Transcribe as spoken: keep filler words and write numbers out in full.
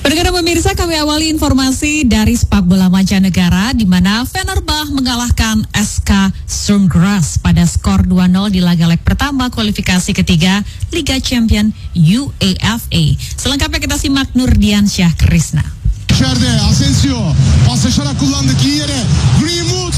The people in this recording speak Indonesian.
Pendengar pemirsa, kami awali informasi dari sepak bola mancanegara di mana Fenerbahce mengalahkan S K Sturm Graz pada skor dua nol di laga leg pertama kualifikasi ketiga Liga Champion U E F A. Selengkapnya kita simak Nurdiansyah Krisna. İçeride Asensio pas yaşarak kullandı ki yere Green